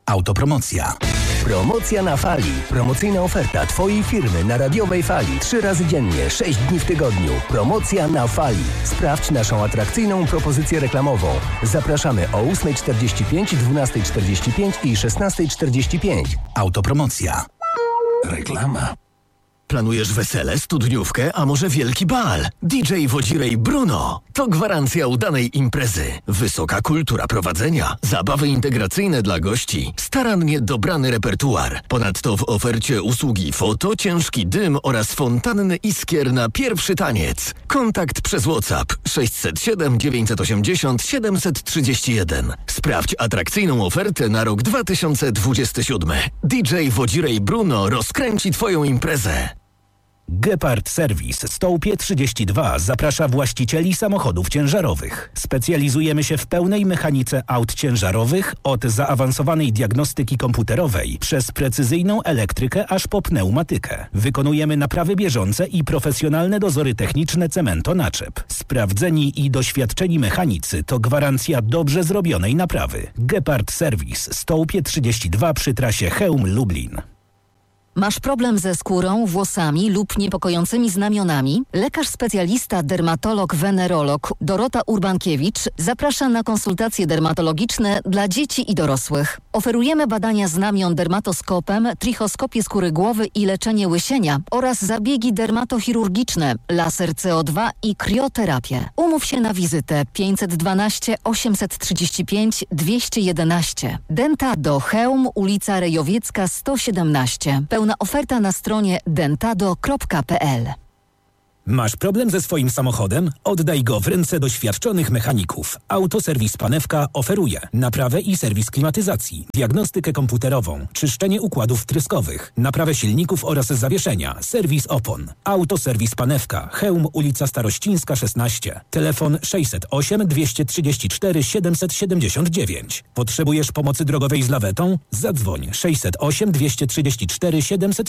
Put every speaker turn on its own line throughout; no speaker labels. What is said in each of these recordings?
Autopromocja. Promocja na fali. Promocyjna oferta Twojej firmy na radiowej fali. 3 razy dziennie, 6 dni w tygodniu. Promocja na fali. Sprawdź naszą atrakcyjną propozycję reklamową. Zapraszamy o 8:45, 12:45 i 16:45. Autopromocja.
Reklama. Planujesz wesele, studniówkę, a może wielki bal? DJ Wodzirej Bruno to gwarancja udanej imprezy. Wysoka kultura prowadzenia, zabawy integracyjne dla gości, starannie dobrany repertuar. Ponadto w ofercie usługi foto, ciężki dym oraz fontanny iskier na pierwszy taniec. Kontakt przez WhatsApp 607 980 731. Sprawdź atrakcyjną ofertę na rok 2027. DJ Wodzirej Bruno rozkręci Twoją imprezę.
Gepard Service Stołpie 32 zaprasza właścicieli samochodów ciężarowych. Specjalizujemy się w pełnej mechanice aut ciężarowych, od zaawansowanej diagnostyki komputerowej przez precyzyjną elektrykę aż po pneumatykę. Wykonujemy naprawy bieżące i profesjonalne dozory techniczne cemento-naczep. Sprawdzeni i doświadczeni mechanicy to gwarancja dobrze zrobionej naprawy. Gepard Service Stołpie 32 przy trasie Chełm-Lublin.
Masz problem ze skórą, włosami lub niepokojącymi znamionami? Lekarz specjalista, dermatolog, wenerolog Dorota Urbankiewicz zaprasza na konsultacje dermatologiczne dla dzieci i dorosłych. Oferujemy badania znamion dermatoskopem, trichoskopię skóry głowy i leczenie łysienia oraz zabiegi dermatochirurgiczne, laser CO2 i krioterapię. Umów się na wizytę 512 835 211. Dentado Chełm, ulica Rejowiecka 117. Pełna oferta na stronie dentado.pl.
Masz problem ze swoim samochodem? Oddaj go w ręce doświadczonych mechaników. Autoserwis Panewka oferuje naprawę i serwis klimatyzacji, diagnostykę komputerową, czyszczenie układów wtryskowych, naprawę silników oraz zawieszenia, serwis opon. Autoserwis Panewka, Chełm, ulica Starościńska 16. Telefon 608 234 779. Potrzebujesz pomocy drogowej z lawetą? Zadzwoń 608 234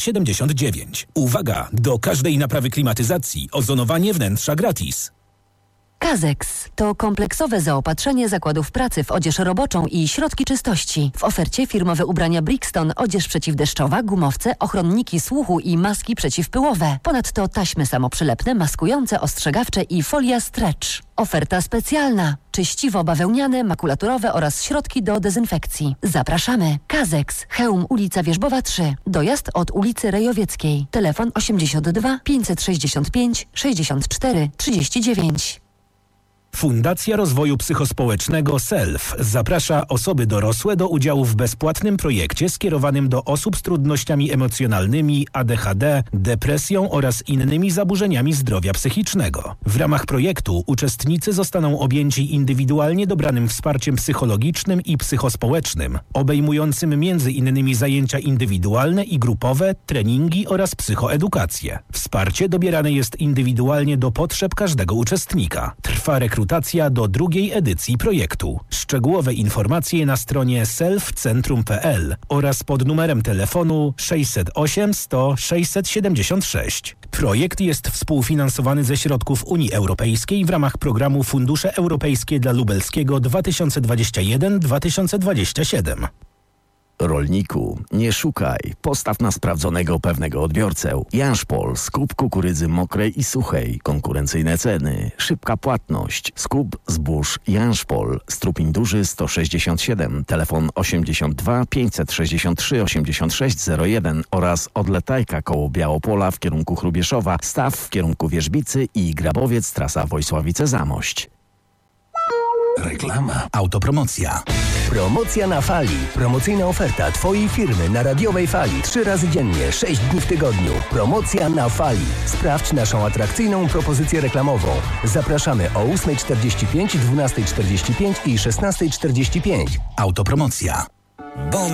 779. Uwaga! Do każdej naprawy klimatyzacji ozonowanie wnętrza gratis.
Kazex to kompleksowe zaopatrzenie zakładów pracy w odzież roboczą i środki czystości. W ofercie firmowe ubrania Brixton, odzież przeciwdeszczowa, gumowce, ochronniki słuchu i maski przeciwpyłowe. Ponadto taśmy samoprzylepne, maskujące, ostrzegawcze i folia stretch. Oferta specjalna. Czyściwo bawełniane, makulaturowe oraz środki do dezynfekcji. Zapraszamy. Kazex, Chełm, ulica Wierzbowa 3. Dojazd od ulicy Rejowieckiej. Telefon 82 565 64 39.
Fundacja Rozwoju Psychospołecznego SELF zaprasza osoby dorosłe do udziału w bezpłatnym projekcie skierowanym do osób z trudnościami emocjonalnymi, ADHD, depresją oraz innymi zaburzeniami zdrowia psychicznego. W ramach projektu uczestnicy zostaną objęci indywidualnie dobranym wsparciem psychologicznym i psychospołecznym, obejmującym m.in. zajęcia indywidualne i grupowe, treningi oraz psychoedukację. Wsparcie dobierane jest indywidualnie do potrzeb każdego uczestnika. Trwa rekrutacja do drugiej edycji projektu. Szczegółowe informacje na stronie selfcentrum.pl oraz pod numerem telefonu 608 100 676. Projekt jest współfinansowany ze środków Unii Europejskiej w ramach programu Fundusze Europejskie dla Lubelskiego 2021-2027.
Rolniku, nie szukaj. Postaw na sprawdzonego pewnego odbiorcę. Janszpol, skup kukurydzy mokrej i suchej. Konkurencyjne ceny. Szybka płatność. Skup zbóż Janszpol. Strupień duży 167. Telefon 82 563 8601 oraz odletajka koło Białopola w kierunku Hrubieszowa. Staw w kierunku Wierzbicy i Grabowiec, trasa Wojsławice-Zamość.
Reklama. Autopromocja. Promocja na fali. Promocyjna oferta Twojej firmy na radiowej fali. 3 razy dziennie, 6 dni w tygodniu. Promocja na fali. Sprawdź naszą atrakcyjną propozycję reklamową. Zapraszamy o 8:45, 12:45 i 16:45. Autopromocja.